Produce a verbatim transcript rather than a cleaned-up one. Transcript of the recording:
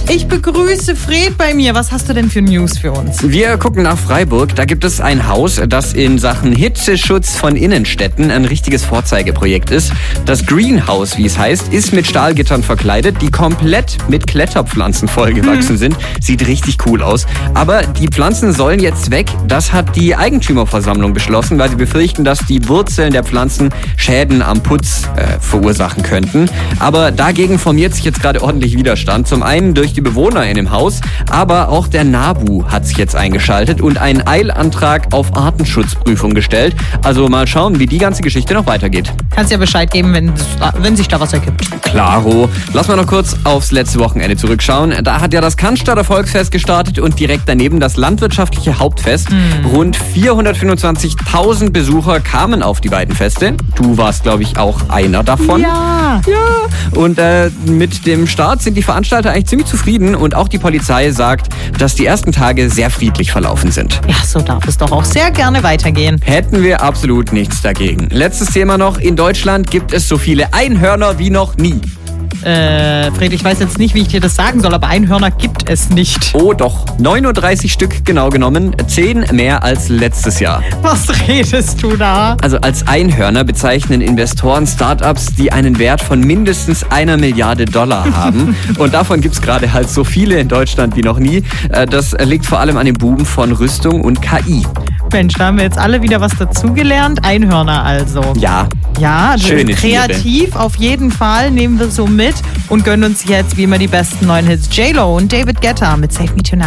Ich begrüße Fred bei mir. Was hast du denn für News für uns? Wir gucken nach Freiburg. Da gibt es ein Haus, das in Sachen Hitzeschutz von Innenstädten ein richtiges Vorzeigeprojekt ist. Das Greenhouse, wie es heißt, ist mit Stahlgittern verkleidet, die komplett mit Kletterpflanzen vollgewachsen mhm. sind. Sieht richtig cool aus. Aber die Pflanzen sollen jetzt weg. Das hat die Eigentümerversammlung beschlossen, weil sie befürchten, dass die Wurzeln der Pflanzen Schäden am Putz äh, verursachen könnten. Aber dagegen formiert sich jetzt gerade ordentlich Widerstand. Zum einen durch die Bewohner in dem Haus, aber auch der NABU hat sich jetzt eingeschaltet und einen Eilantrag auf Artenschutzprüfung gestellt. Also mal schauen, wie die ganze Geschichte noch weitergeht. Kannst ja Bescheid geben, wenn, wenn sich da was ergibt. Klaro. Lass mal noch kurz aufs letzte Wochenende zurückschauen. Da hat ja das Cannstatter Volksfest gestartet und direkt daneben das landwirtschaftliche Hauptfest. Mhm. Rund vierhundertfünfundzwanzigtausend Besucher kamen auf die beiden Feste. Du warst, glaube ich, auch einer davon. Ja. Ja. Und äh, mit dem Start sind die Veranstalter eigentlich ziemlich zufrieden und auch die Polizei sagt, dass die ersten Tage sehr friedlich verlaufen sind. Ja, so darf es doch auch sehr gerne weitergehen. Hätten wir absolut nichts dagegen. Letztes Thema noch. In Deutschland gibt es so viele Einhörner wie noch nie. Äh, Fred, ich weiß jetzt nicht, wie ich dir das sagen soll, aber Einhörner gibt es nicht. Oh doch, neununddreißig Stück genau genommen, zehn mehr als letztes Jahr. Was redest du da? Also als Einhörner bezeichnen Investoren Startups, die einen Wert von mindestens einer Milliarde Dollar haben. Und davon gibt es gerade halt so viele in Deutschland wie noch nie. Das liegt vor allem an dem Boom von Rüstung und K I. Mensch, da haben wir jetzt alle wieder was dazugelernt. Einhörner also. Ja. Ja, schöne kreativ Tiere. Auf jeden Fall, nehmen wir so mit und gönnen uns jetzt wie immer die besten neuen Hits. J-Lo und David Guetta mit Save Me Tonight.